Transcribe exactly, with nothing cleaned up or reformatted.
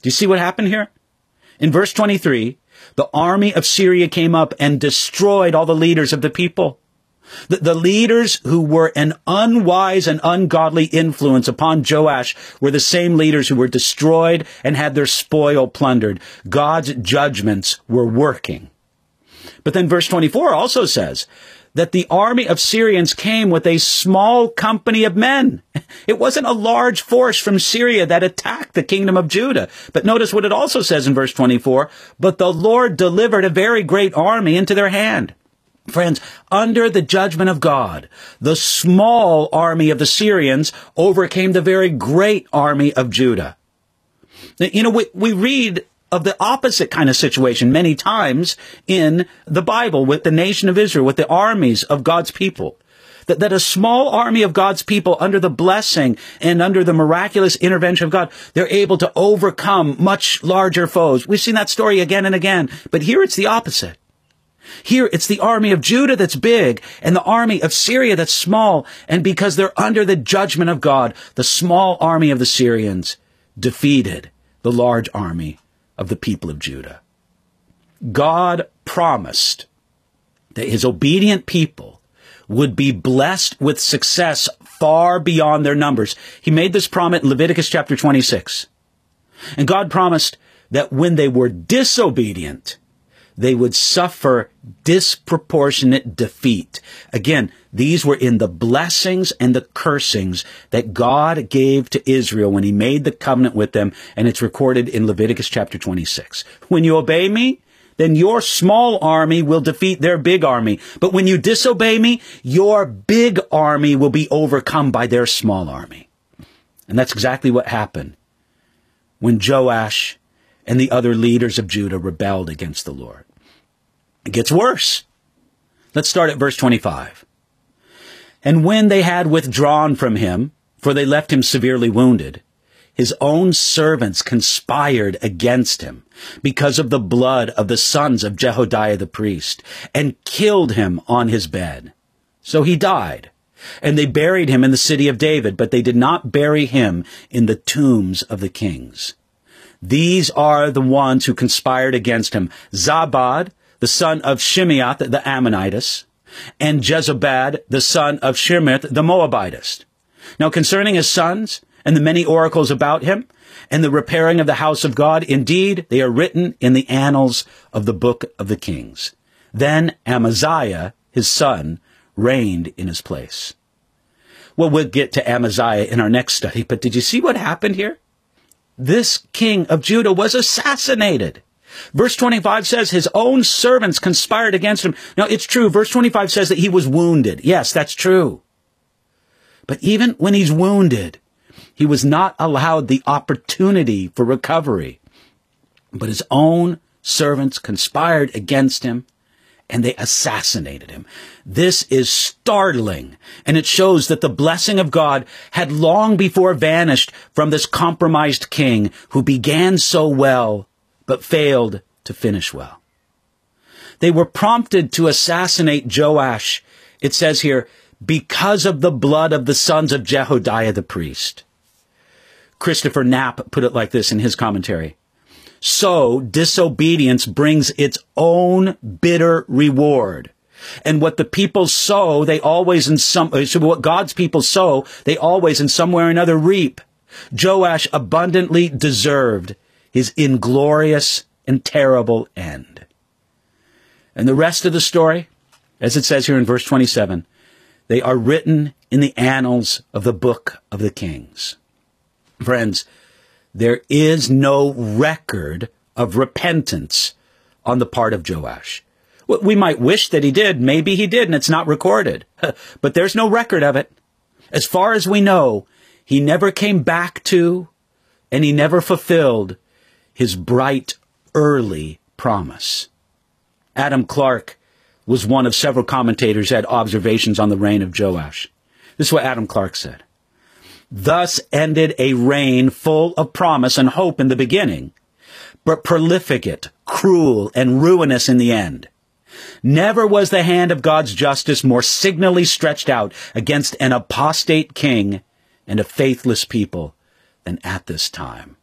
Do you see what happened here? In verse twenty-three, the army of Syria came up and destroyed all the leaders of the people. The, the leaders who were an unwise and ungodly influence upon Joash were the same leaders who were destroyed and had their spoil plundered. God's judgments were working. But then verse twenty-four also says that the army of Syrians came with a small company of men. It wasn't a large force from Syria that attacked the kingdom of Judah. But notice what it also says in verse twenty-four, but the Lord delivered a very great army into their hand. Friends, under the judgment of God, the small army of the Syrians overcame the very great army of Judah. You know, we, we read of the opposite kind of situation many times in the Bible with the nation of Israel, with the armies of God's people. That, that a small army of God's people, under the blessing and under the miraculous intervention of God, they're able to overcome much larger foes. We've seen that story again and again, but here it's the opposite. Here, it's the army of Judah that's big and the army of Syria that's small. And because they're under the judgment of God, the small army of the Syrians defeated the large army of the people of Judah. God promised that his obedient people would be blessed with success far beyond their numbers. He made this promise in Leviticus chapter twenty-six. And God promised that when they were disobedient, they would suffer disproportionate defeat. Again, these were in the blessings and the cursings that God gave to Israel when he made the covenant with them, and it's recorded in Leviticus chapter twenty-six. When you obey me, then your small army will defeat their big army. But when you disobey me, your big army will be overcome by their small army. And that's exactly what happened when Joash and the other leaders of Judah rebelled against the Lord. It gets worse. Let's start at verse twenty-five. And when they had withdrawn from him, for they left him severely wounded, his own servants conspired against him because of the blood of the sons of Jehoiada the priest, and killed him on his bed. So he died, and they buried him in the city of David, but they did not bury him in the tombs of the kings. These are the ones who conspired against him: Zabad, the son of Shimeath the Ammonitess, and Jezabad, the son of Shimrith the Moabitess. Now concerning his sons, and the many oracles about him, and the repairing of the house of God, indeed, they are written in the annals of the book of the kings. Then Amaziah, his son, reigned in his place. Well, we'll get to Amaziah in our next study, but did you see what happened here? This king of Judah was assassinated. Verse twenty-five says his own servants conspired against him. Now, it's true. Verse twenty-five says that he was wounded. Yes, that's true. But even when he's wounded, he was not allowed the opportunity for recovery. But his own servants conspired against him, and they assassinated him. This is startling, and it shows that the blessing of God had long before vanished from this compromised king who began so well, but failed to finish well. They were prompted to assassinate Joash, it says here, because of the blood of the sons of Jehoiada the priest. Christopher Knapp put it like this in his commentary: so disobedience brings its own bitter reward. And what the people sow, they always in some, so what God's people sow, they always in some way or another reap. Joash abundantly deserved his inglorious and terrible end. And the rest of the story, as it says here in verse twenty-seven, they are written in the annals of the book of the kings. Friends, there is no record of repentance on the part of Joash. We might wish that he did. Maybe he did, and it's not recorded. But there's no record of it. As far as we know, he never came back to, and he never fulfilled his bright, early promise. Adam Clarke was one of several commentators who had observations on the reign of Joash. This is what Adam Clarke said: thus ended a reign full of promise and hope in the beginning, but profligate, cruel, and ruinous in the end. Never was the hand of God's justice more signally stretched out against an apostate king and a faithless people than at this time.